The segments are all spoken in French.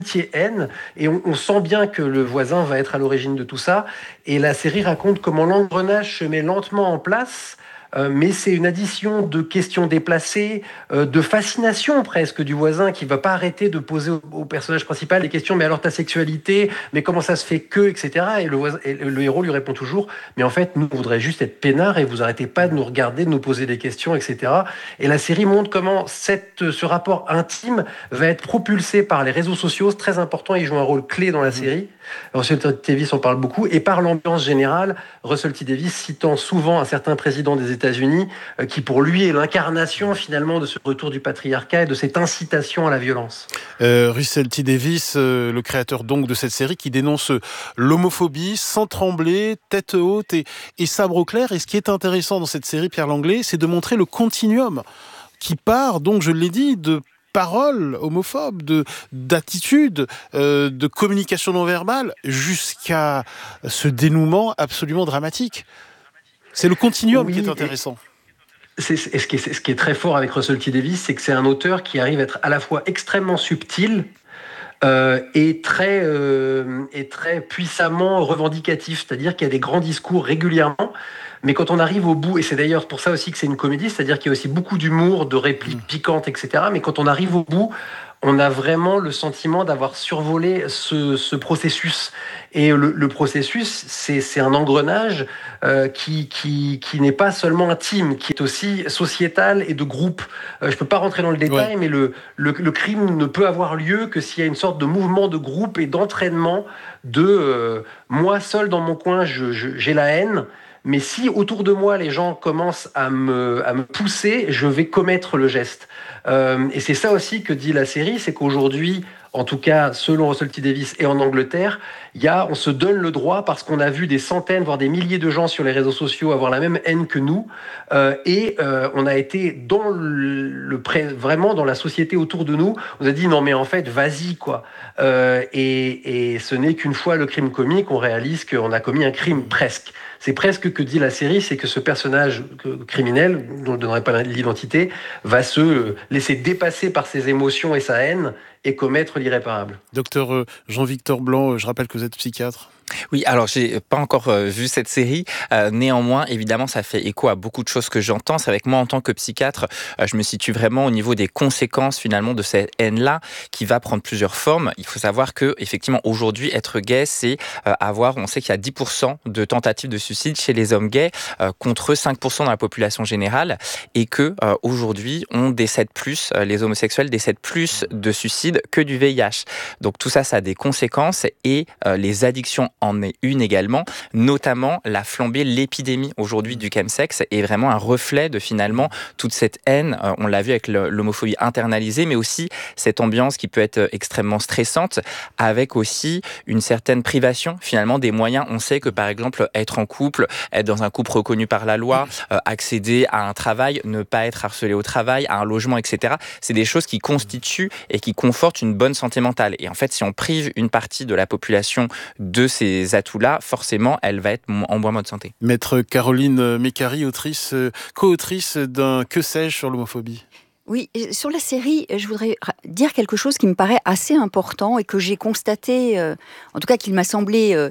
amitié-haine, et on sent bien que le voisin va être à l'origine de tout ça. Et la série raconte comment l'engrenage se met lentement en place. Mais c'est une addition de questions déplacées, de fascination presque du voisin qui va pas arrêter de poser au personnage principal des questions. Mais alors ta sexualité, mais comment ça se fait que, etc. Et le héros lui répond toujours, mais en fait nous on voudrait juste être peinards et vous arrêtez pas de nous regarder, de nous poser des questions, etc. Et la série montre comment ce rapport intime va être propulsé par les réseaux sociaux. C'est très important, il joue un rôle clé dans la série. Russell T. Davies en parle beaucoup, et par l'ambiance générale, Russell T. Davies citant souvent un certain président des États-Unis qui pour lui est l'incarnation finalement de ce retour du patriarcat et de cette incitation à la violence. Russell T. Davies, le créateur donc de cette série, qui dénonce l'homophobie sans trembler, tête haute et sabre au clair. Et ce qui est intéressant dans cette série, Pierre Langlais, c'est de montrer le continuum qui part, donc je l'ai dit, de paroles homophobes, d'attitudes, de communication non verbale, jusqu'à ce dénouement absolument dramatique. C'est le continuum qui est intéressant. Ce qui est très fort avec Russell T. Davies, c'est que c'est un auteur qui arrive à être à la fois extrêmement subtil et très puissamment revendicatif. C'est-à-dire qu'il y a des grands discours régulièrement, mais quand on arrive au bout, et c'est d'ailleurs pour ça aussi que c'est une comédie, c'est-à-dire qu'il y a aussi beaucoup d'humour, de répliques piquantes, etc. Mais quand on arrive au bout, on a vraiment le sentiment d'avoir survolé ce processus. Et le processus, c'est un engrenage qui n'est pas seulement intime, qui est aussi sociétal et de groupe. Je ne peux pas rentrer dans le détail, mais le crime ne peut avoir lieu que s'il y a une sorte de mouvement de groupe et d'entraînement de moi seul dans mon coin, j'ai la haine. Mais si autour de moi les gens commencent à me pousser, je vais commettre le geste. Et c'est ça aussi que dit la série, c'est qu'aujourd'hui, en tout cas selon Russell T. Davies et en Angleterre, on se donne le droit parce qu'on a vu des centaines, voire des milliers de gens sur les réseaux sociaux avoir la même haine que nous, on a été vraiment dans la société autour de nous. On a dit non mais en fait vas-y quoi. Et ce n'est qu'une fois le crime commis qu'on réalise qu'on a commis un crime presque. C'est presque que dit la série, c'est que ce personnage criminel, dont je ne donnerai pas l'identité, va se laisser dépasser par ses émotions et sa haine et commettre l'irréparable. Docteur Jean-Victor Blanc, je rappelle que vous êtes psychiatre. Oui, alors j'ai pas encore vu cette série. Néanmoins, évidemment, ça fait écho à beaucoup de choses que j'entends. C'est avec moi en tant que psychiatre, je me situe vraiment au niveau des conséquences finalement de cette haine-là, qui va prendre plusieurs formes. Il faut savoir que effectivement aujourd'hui, être gay, c'est on sait qu'il y a 10% de tentatives de suicide chez les hommes gays, contre 5% dans la population générale, et que aujourd'hui, on décède plus, les homosexuels décèdent plus de suicides que du VIH. Donc tout ça, ça a des conséquences, et les addictions en est une également, notamment la flambée, l'épidémie aujourd'hui du chemsex est vraiment un reflet de finalement toute cette haine, on l'a vu avec l'homophobie internalisée, mais aussi cette ambiance qui peut être extrêmement stressante, avec aussi une certaine privation finalement des moyens. On sait que par exemple être en couple, être dans un couple reconnu par la loi, accéder à un travail, ne pas être harcelé au travail, à un logement, etc. C'est des choses qui constituent et qui confortent une bonne santé mentale. Et en fait, si on prive une partie de la population de ces atouts-là, forcément, elle va être en moins bonne santé. Maître Caroline Mécari, co-autrice d'un Que sais-je sur l'homophobie. Oui, sur la série, je voudrais dire quelque chose qui me paraît assez important et que j'ai constaté, en tout cas qu'il m'a semblé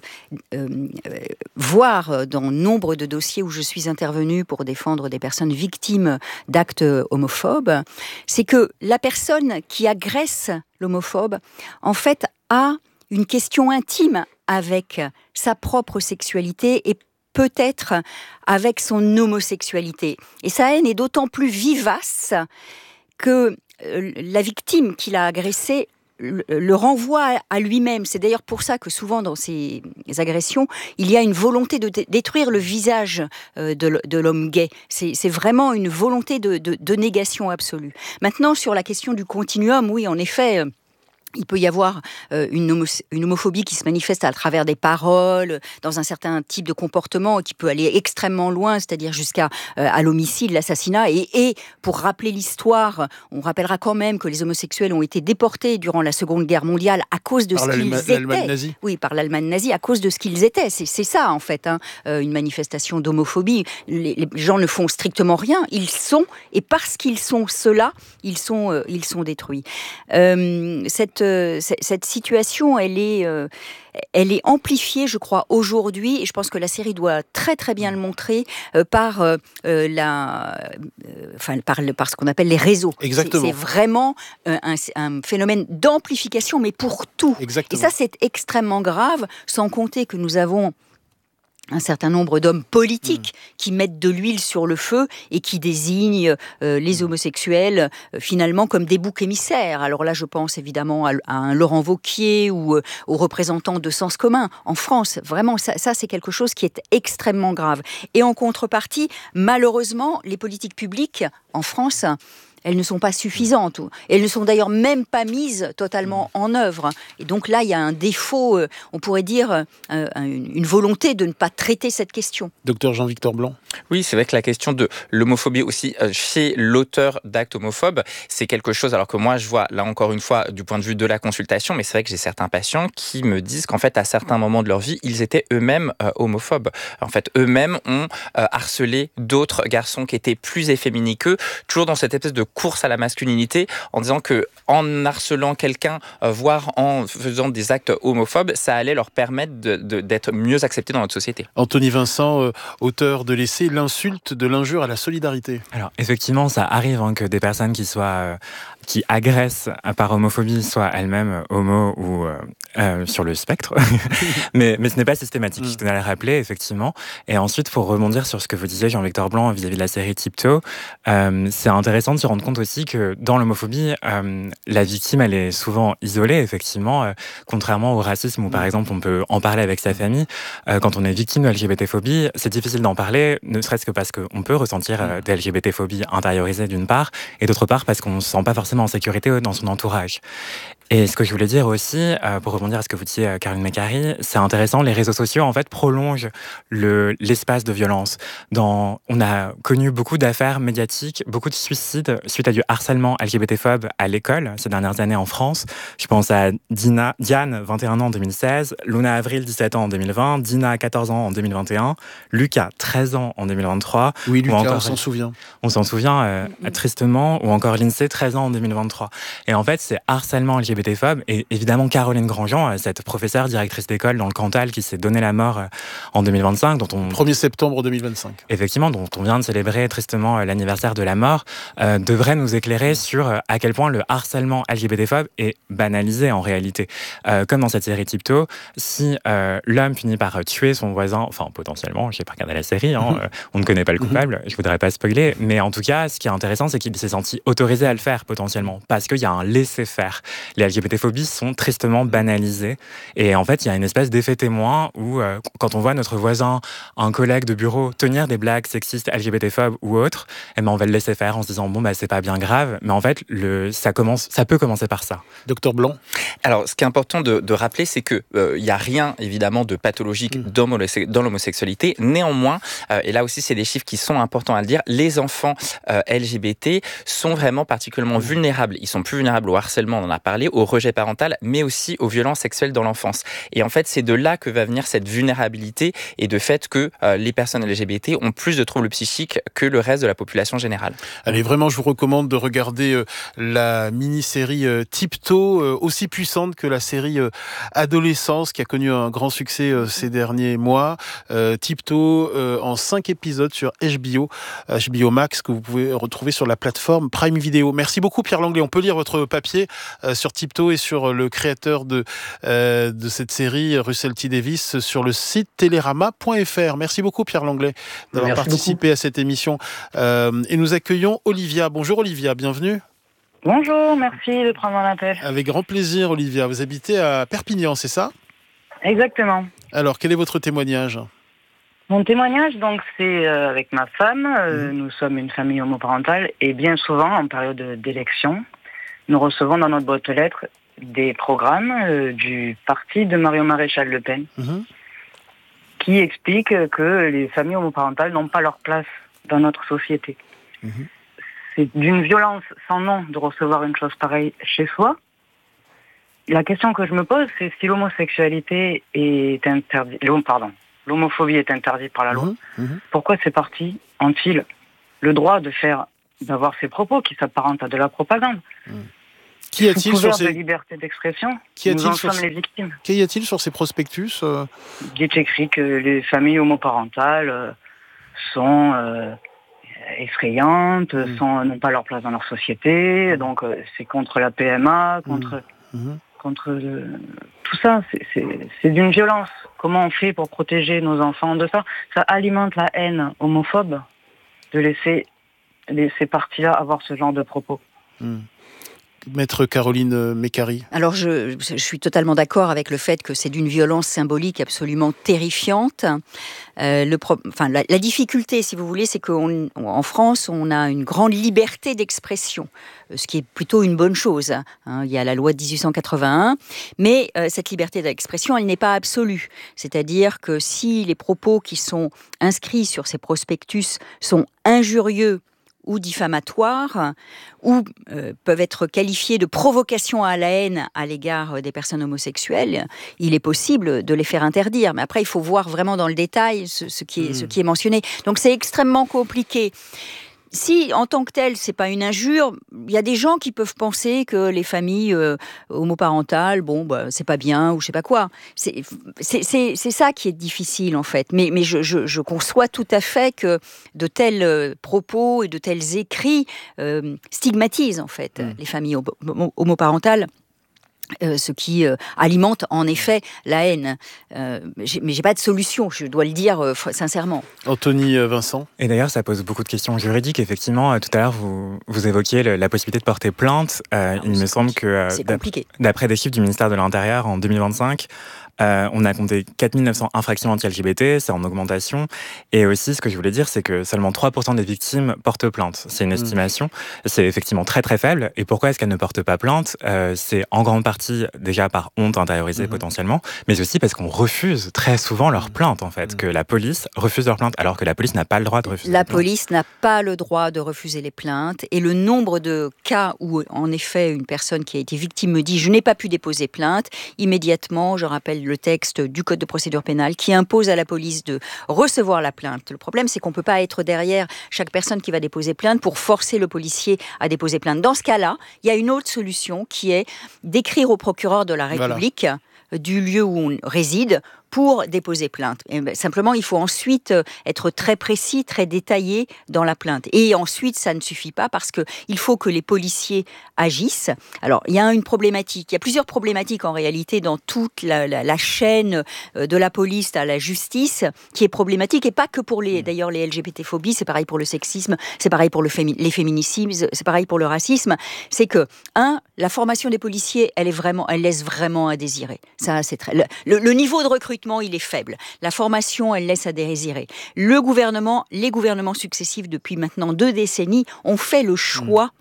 voir dans nombre de dossiers où je suis intervenue pour défendre des personnes victimes d'actes homophobes, c'est que la personne qui agresse l'homophobe, en fait, a une question intime avec sa propre sexualité et peut-être avec son homosexualité. Et sa haine est d'autant plus vivace que la victime qui l'a agressé le renvoie à lui-même. C'est d'ailleurs pour ça que souvent dans ces agressions, il y a une volonté de détruire le visage de l'homme gay. C'est vraiment une volonté de négation absolue. Maintenant, sur la question du continuum, oui, en effet... Il peut y avoir une homophobie qui se manifeste à travers des paroles, dans un certain type de comportement qui peut aller extrêmement loin, c'est-à-dire jusqu'à à l'homicide, l'assassinat. Et pour rappeler l'histoire, on rappellera quand même que les homosexuels ont été déportés durant la Seconde Guerre mondiale à cause de ce qu'ils étaient. L'Allemagne nazie. Oui, par l'Allemagne nazie, à cause de ce qu'ils étaient. C'est ça, en fait, une manifestation d'homophobie. Les gens ne font strictement rien. Ils sont, et parce qu'ils sont ceux-là, ils sont détruits. Cette cette situation, elle est amplifiée, je crois, aujourd'hui, et je pense que la série doit très très bien le montrer par ce qu'on appelle les réseaux. Exactement. C'est vraiment un phénomène d'amplification, mais pour tout. Exactement. Et ça, c'est extrêmement grave, sans compter que nous avons un certain nombre d'hommes politiques qui mettent de l'huile sur le feu et qui désignent les homosexuels finalement comme des boucs émissaires. Alors là, je pense évidemment à un Laurent Wauquiez ou aux représentants de Sens Commun en France. Vraiment, ça c'est quelque chose qui est extrêmement grave. Et en contrepartie, malheureusement, les politiques publiques en France, elles ne sont pas suffisantes. Elles ne sont d'ailleurs même pas mises totalement en œuvre. Et donc là, il y a un défaut, on pourrait dire, une volonté de ne pas traiter cette question. Docteur Jean-Victor Blanc. Oui, c'est vrai que la question de l'homophobie aussi chez l'auteur d'actes homophobes, c'est quelque chose, alors que moi je vois, là encore une fois, du point de vue de la consultation, mais c'est vrai que j'ai certains patients qui me disent qu'en fait, à certains moments de leur vie, ils étaient eux-mêmes homophobes. En fait, eux-mêmes ont harcelé d'autres garçons qui étaient plus efféminés qu'eux, toujours dans cette espèce de course à la masculinité, en disant que en harcelant quelqu'un, voire en faisant des actes homophobes, ça allait leur permettre d'être mieux acceptés dans notre société. Anthony Vincent, auteur de l'essai L'insulte de l'injure à la solidarité. Alors effectivement, ça arrive que des personnes qui agressent par homophobie soient elles-mêmes homo ou sur le spectre, mais ce n'est pas systématique. Je tenais à le rappeler effectivement. Et ensuite, pour rebondir sur ce que vous disiez, Jean-Victor Blanc, vis-à-vis de la série Tiptoe, c'est intéressant de se rendre compte aussi que dans l'homophobie, la victime, elle est souvent isolée, effectivement, contrairement au racisme où, par exemple, on peut en parler avec sa famille. Quand on est victime de LGBT-phobie, c'est difficile d'en parler, ne serait-ce que parce qu'on peut ressentir de LGBT-phobie intériorisée d'une part, et d'autre part parce qu'on ne se sent pas forcément en sécurité dans son entourage. Et ce que je voulais dire aussi, pour rebondir à ce que vous disiez, Caroline Mécari, c'est intéressant, les réseaux sociaux, en fait, prolongent l'espace de violence. On a connu beaucoup d'affaires médiatiques, beaucoup de suicides suite à du harcèlement LGBT-phobe à l'école ces dernières années en France. Je pense à Diane, 21 ans en 2016, Luna Avril, 17 ans en 2020, Dina, 14 ans en 2021, Lucas, 13 ans en 2023. Oui, Lucas, on s'en souvient. On s'en souvient tristement, ou encore Lindsay, 13 ans en 2023. Et en fait, c'est harcèlement LGBT-phobe, et évidemment Caroline Grandjean, cette professeure directrice d'école dans le Cantal qui s'est donné la mort en 2025, 1er septembre 2025. Effectivement, dont on vient de célébrer tristement l'anniversaire de la mort, devrait nous éclairer sur à quel point le harcèlement LGBT-phobe est banalisé en réalité. Comme dans cette série Tiptoe, si l'homme finit par tuer son voisin, enfin potentiellement, je n'ai pas regardé la série, on ne connaît pas le coupable, je ne voudrais pas spoiler, mais en tout cas, ce qui est intéressant, c'est qu'il s'est senti autorisé à le faire potentiellement, parce qu'il y a un laisser-faire. Les LGBT-phobies sont tristement banalisées, et en fait, il y a une espèce d'effet témoin où, quand on voit notre voisin, un collègue de bureau, tenir des blagues sexistes, LGBT-phobes ou autres, eh ben, on va le laisser faire en se disant, bon, bah, c'est pas bien grave, mais en fait, ça peut commencer par ça. Docteur Blanc. Alors, ce qui est important de rappeler, c'est que il n'y a rien, évidemment, de pathologique dans l'homosexualité. Néanmoins, et là aussi, c'est des chiffres qui sont importants à le dire, les enfants LGBT sont vraiment particulièrement vulnérables. Ils sont plus vulnérables au harcèlement, on en a parlé, au rejet parental, mais aussi aux violences sexuelles dans l'enfance. Et en fait, c'est de là que va venir cette vulnérabilité et de fait que les personnes LGBT ont plus de troubles psychiques que le reste de la population générale. Allez, vraiment, je vous recommande de regarder la mini-série Tiptoe, aussi puissante que la série Adolescence, qui a connu un grand succès ces derniers mois. Tiptoe en 5 épisodes sur HBO Max, que vous pouvez retrouver sur la plateforme Prime Video. Merci beaucoup, Pierre Langlais. On peut lire votre papier sur Tiptoe et sur le créateur de cette série, Russell T. Davies, sur le site telerama.fr. Merci beaucoup, Pierre Langlais, d'avoir participé à cette émission. Et nous accueillons Olivia. Bonjour Olivia, bienvenue. Bonjour, merci de prendre mon appel. Avec grand plaisir, Olivia. Vous habitez à Perpignan, c'est ça ? Exactement. Alors, quel est votre témoignage ? Mon témoignage, donc, c'est avec ma femme. Nous sommes une famille homoparentale et bien souvent, en période d'élection, nous recevons dans notre boîte aux lettres des programmes du parti de Marion Maréchal Le Pen qui expliquent que les familles homoparentales n'ont pas leur place dans notre société. C'est d'une violence sans nom de recevoir une chose pareille chez soi. La question que je me pose, c'est si l'homosexualité est interdite, l'homophobie est interdite par la loi, pourquoi ces partis ont-ils le droit d'avoir ces propos qui s'apparentent à de la propagande ? Qu'y a-t-il sur de liberté d'expression. Nous en sommes les victimes. Qu'y a-t-il sur ces prospectus Il est écrit que les familles homoparentales sont effrayantes, n'ont pas leur place dans leur société, donc c'est contre la PMA, contre tout ça. C'est d'une violence. Comment on fait pour protéger nos enfants de ça? Ça alimente la haine homophobe de laisser ces partis-là avoir ce genre de propos. Maître Caroline Mécari. Alors je suis totalement d'accord avec le fait que c'est d'une violence symbolique absolument terrifiante. La difficulté, si vous voulez, c'est qu'en France, on a une grande liberté d'expression, ce qui est plutôt une bonne chose. Il y a la loi de 1881, mais cette liberté d'expression, elle n'est pas absolue. C'est-à-dire que si les propos qui sont inscrits sur ces prospectus sont injurieux ou diffamatoires, ou peuvent être qualifiés de provocation à la haine à l'égard des personnes homosexuelles, il est possible de les faire interdire. Mais après, il faut voir vraiment dans le détail ce qui est mentionné. Donc c'est extrêmement compliqué. Si, en tant que tel, c'est pas une injure, il y a des gens qui peuvent penser que les familles homoparentales, c'est pas bien ou je sais pas quoi. C'est ça qui est difficile, en fait. Mais je conçois tout à fait que de tels propos et de tels écrits stigmatisent, en fait, les familles homoparentales. Ce qui alimente en effet la haine. Mais j'ai pas de solution, je dois le dire sincèrement. Anthony Vincent. Et d'ailleurs, ça pose beaucoup de questions juridiques. Effectivement, tout à l'heure, vous évoquiez la possibilité de porter plainte. Il me semble que, d'après des chiffres du ministère de l'Intérieur, en 2025, on a compté 4900 infractions anti-LGBT, c'est en augmentation. Et aussi, ce que je voulais dire, c'est que seulement 3% des victimes portent plainte. C'est une estimation. C'est effectivement très très faible. Et pourquoi est-ce qu'elles ne portent pas plainte? C'est en grande partie déjà par honte intériorisée potentiellement, mais aussi parce qu'on refuse très souvent leur plainte, en fait, que la police refuse leur plainte, alors que la police n'a pas le droit de refuser. La police n'a pas le droit de refuser les plaintes. Et le nombre de cas où, en effet, une personne qui a été victime me dit « je n'ai pas pu déposer plainte », immédiatement, je rappelle le texte du Code de procédure pénale qui impose à la police de recevoir la plainte. Le problème, c'est qu'on ne peut pas être derrière chaque personne qui va déposer plainte pour forcer le policier à déposer plainte. Dans ce cas-là, il y a une autre solution qui est d'écrire au procureur de la République du lieu où on réside pour déposer plainte. Et simplement, il faut ensuite être très précis, très détaillé dans la plainte. Et ensuite, ça ne suffit pas parce qu'il faut que les policiers agissent. Alors, il y a une problématique. Il y a plusieurs problématiques en réalité dans toute la chaîne de la police à la justice qui est problématique et pas que pour d'ailleurs les LGBT-phobies, c'est pareil pour le sexisme, c'est pareil pour les féminicides, c'est pareil pour le racisme. C'est que, la formation des policiers, elle laisse vraiment à désirer. Ça, c'est le niveau de recrutement, il est faible. La formation, elle laisse à désirer. Les gouvernements successifs depuis maintenant 2 décennies ont fait le choix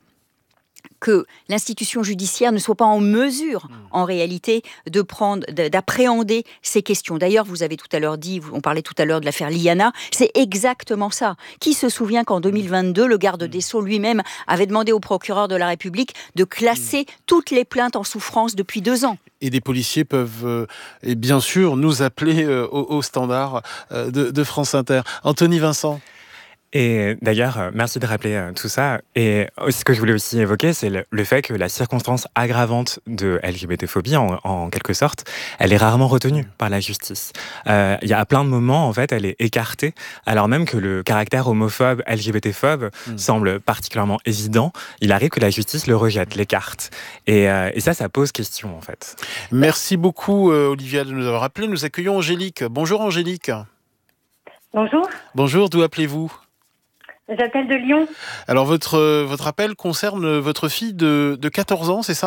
que l'institution judiciaire ne soit pas en mesure, en réalité, d'appréhender ces questions. D'ailleurs, vous avez tout à l'heure dit, on parlait tout à l'heure de l'affaire Liana, c'est exactement ça. Qui se souvient qu'en 2022, le garde des Sceaux lui-même avait demandé au procureur de la République de classer toutes les plaintes en souffrance depuis 2 ans. Et des policiers peuvent, et bien sûr, nous appeler au standard de France Inter. Anthony Vincent. Et d'ailleurs, merci de rappeler tout ça. Et ce que je voulais aussi évoquer, c'est le fait que la circonstance aggravante de LGBT-phobie, en quelque sorte, elle est rarement retenue par la justice. Il y a à plein de moments, en fait, elle est écartée, alors même que le caractère homophobe, LGBT-phobe semble particulièrement évident. Il arrive que la justice le rejette, l'écarte. Et ça pose question, en fait. Merci beaucoup, Olivia, de nous avoir appelé. Nous accueillons Angélique. Bonjour, Angélique. Bonjour. Bonjour, d'où appelez-vous ? J'appelle de Lyon. Alors, votre appel concerne votre fille de 14 ans, c'est ça ?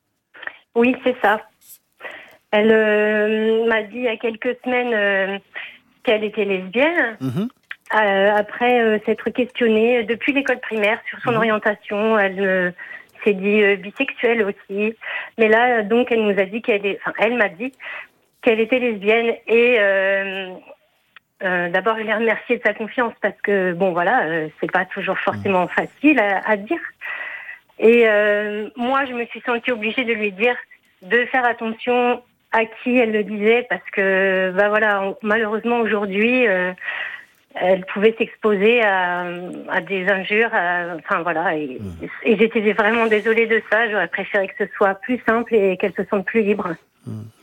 Oui, c'est ça. Elle m'a dit il y a quelques semaines qu'elle était lesbienne. Après s'être questionnée depuis l'école primaire sur son orientation, elle s'est dit bisexuelle aussi. Mais là, donc, elle nous a dit elle m'a dit qu'elle était lesbienne et d'abord, je l'ai remerciée de sa confiance parce que, c'est pas toujours forcément facile à dire. Et moi, je me suis sentie obligée de lui dire de faire attention à qui elle le disait parce que, malheureusement, aujourd'hui, elle pouvait s'exposer à des injures, enfin voilà, et j'étais vraiment désolée de ça. J'aurais préféré que ce soit plus simple et qu'elle se sente plus libre.